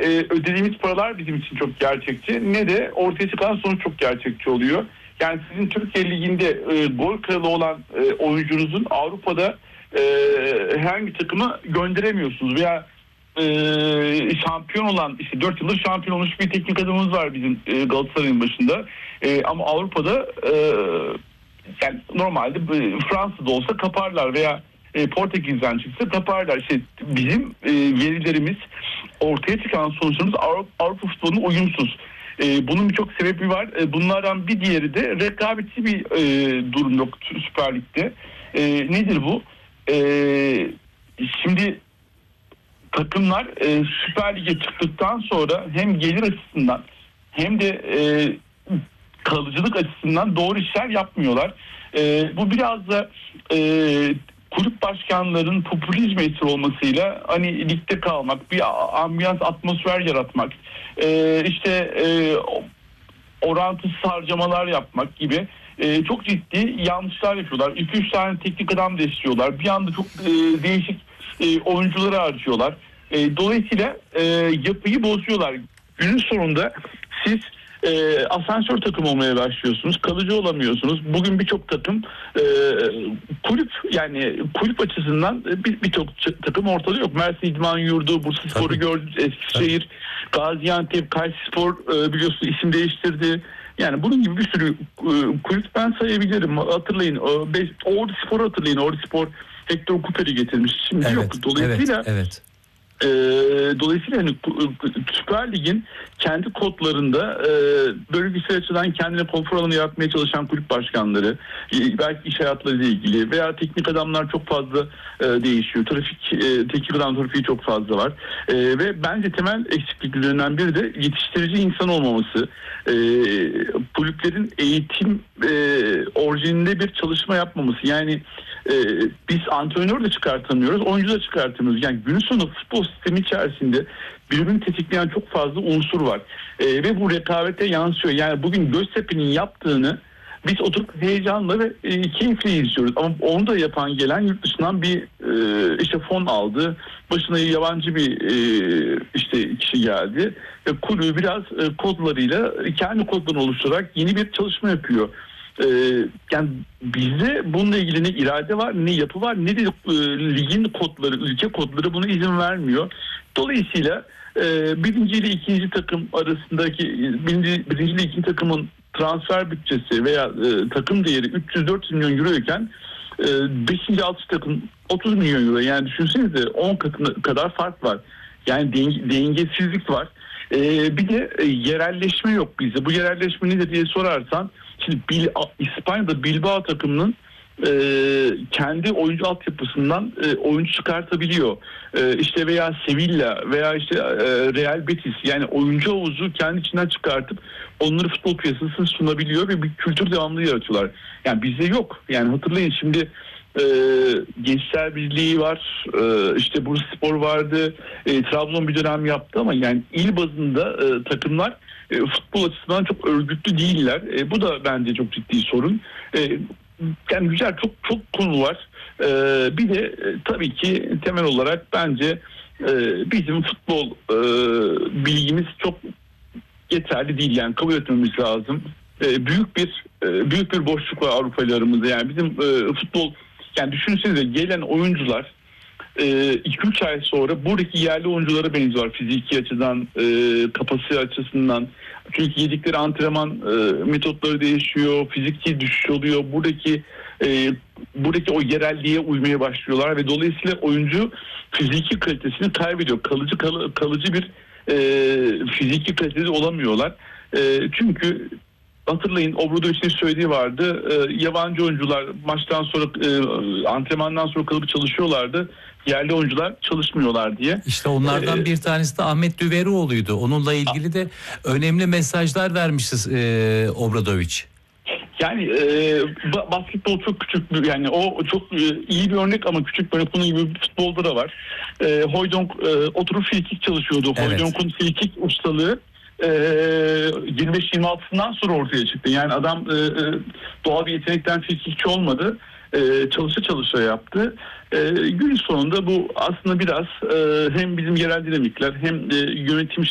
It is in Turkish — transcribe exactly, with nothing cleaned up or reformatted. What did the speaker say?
e, ödediğimiz paralar bizim için çok gerçekçi, ne de ortaya çıkan sonuç çok gerçekçi oluyor. Yani sizin Türkiye Ligi'nde e, gol kralı olan e, oyuncunuzun Avrupa'da e, herhangi bir takıma gönderemiyorsunuz veya e, şampiyon olan, işte dört yıldır şampiyon olmuş bir teknik adamımız var bizim e, Galatasaray'ın başında. E, ama Avrupa'da e, yani normalde e, Fransa'da olsa kaparlar veya e, Portekiz'den çıksa kaparlar. İşte bizim e, verilerimiz, ortaya çıkan sonuçlarımız Avrupa, Avrupa futboluna uyumsuz. E, bunun birçok sebebi var. E, bunlardan bir diğeri de rekabetçi bir e, durum yok Süper Lig'de. E, nedir bu? E, şimdi takımlar e, Süper Lig'e çıktıktan sonra hem gelir açısından hem de e, kalıcılık açısından doğru işler yapmıyorlar. E, bu biraz da e, kulüp başkanlarının popülizm esiri olmasıyla hani ligde kalmak, bir ambiyans, atmosfer yaratmak, e, işte e, orantısız harcamalar yapmak gibi e, çok ciddi yanlışlar yapıyorlar. iki üç tane teknik adam değiştiriyorlar. Bir anda çok e, değişik e, oyuncuları harcıyorlar. E, dolayısıyla e, yapıyı bozuyorlar. Günün sonunda siz e, asansör takım olmaya başlıyorsunuz. Kalıcı olamıyorsunuz. Bugün birçok takım e, kulüp, yani kulüp açısından bir birçok takım ortada yok. Mersin İdman Yurdu, Bursaspor'u gördük, Eskişehir, Gaziantep, Kayserispor e, biliyorsunuz isim değiştirdi. Yani bunun gibi bir sürü e, kulüp ben sayabilirim. Hatırlayın, e, Orduspor'u hatırlayın. Orduspor Hector Cooper'i getirmiş. Şimdi evet, yok. Dolayısıyla evet, evet. E, dolayısıyla hani Süper Lig'in kendi kodlarında e, bölgesel açıdan kendine konfor alanı yaratmaya çalışan kulüp başkanları, e, belki iş hayatlarıyla ilgili veya teknik adamlar çok fazla e, değişiyor. Trafik, e, teknik adam trafiği çok fazla var. E, ve bence temel eksikliklerinden biri de yetiştirici insan olmaması. E, kulüplerin eğitim e, orijininde bir çalışma yapmaması. Yani e, biz antrenör de çıkartamıyoruz, oyuncu da çıkartamıyoruz. Yani günün sonunda futbol sistemi içerisinde birbirini tetikleyen çok fazla unsur var. E, ve bu rekabete yansıyor. Yani bugün Göztepe'nin yaptığını biz oturup heyecanla ve e, keyifle izliyoruz. Ama onu da yapan gelen yurt dışından bir e, işte fon aldı. Başına yabancı bir e, işte kişi geldi. Ve kulübü biraz e, kodlarıyla, kendi kodlarını oluşturarak yeni bir çalışma yapıyor. Ee, yani bizde bununla ilgili ne irade var, ne yapı var, ne de e, ligin kodları, ülke kodları buna izin vermiyor. Dolayısıyla e, birinci ile ikinci takım arasındaki birinci, birinci ile ikinci takımın transfer bütçesi veya e, takım değeri üç yüz dört yüz milyon euro iken e, beşinci altıncı takım otuz milyon euro. Yani düşünsenize on katına kadar fark var. Yani denge, dengesizlik var. E, bir de e, yerelleşme yok bizde. Bu yerelleşme nedir diye sorarsan, şimdi Bil, İspanya'da Bilbao takımının e, kendi oyuncu altyapısından e, oyuncu çıkartabiliyor. E, işte veya Sevilla veya işte e, Real Betis, yani oyuncu havuzu kendi içinden çıkartıp onları futbol piyasasına sunabiliyor ve bir kültür devamlılığı yaratıyorlar. Yani bizde yok. Yani hatırlayın şimdi e, Gençler Birliği var, e, işte Bursaspor vardı, e, Trabzon bir dönem yaptı ama yani il bazında e, takımlar E, futbol açısından çok örgütlü değiller. E, bu da bence çok ciddi sorun. E, yani güzel, çok çok konu var. E, bir de e, tabii ki temel olarak bence e, bizim futbol e, bilgimiz çok yeterli değil. Yani kabul etmemiz lazım. E, büyük bir e, büyük bir boşluk var Avrupalılarımızda. Yani bizim e, futbol, yani düşünsenize gelen oyuncular iki üç ay sonra buradaki yerli oyunculara benziyorlar fiziki açıdan, e, kapasite açısından. Çünkü yedikleri antrenman e, metotları değişiyor, fiziki düşüş oluyor. Buradaki e, buradaki o yerelliğe uymaya başlıyorlar ve dolayısıyla oyuncu fiziki kalitesini kaybediyor. Kalıcı kal, kalıcı bir e, fiziki kalitede olamıyorlar. E, çünkü hatırlayın, Obradovic'in söylediği vardı. E, yabancı oyuncular maçtan sonra, e, antrenmandan sonra kalıp çalışıyorlardı. Yerli oyuncular çalışmıyorlar diye. İşte onlardan ee, bir tanesi de Ahmet Düverioğlu'ydu. Onunla ilgili de önemli mesajlar vermişiz e, Obradovic. Yani e, basketbol çok küçük, yani o çok e, iyi bir örnek ama küçük bir örnek. Bunun gibi bir futbolda da var. E, Hoydonk e, oturup frikik çalışıyordu. Evet. Hoydonk'un frikik ustalığı e, yirmi beş yirmi altısından sonra ortaya çıktı. Yani adam e, doğal bir yetenekten frikikçi olmadı. E, çalışa çalışa yaptı. E, gün sonunda bu aslında biraz e, hem bizim yerel dinamikler hem e, yönetim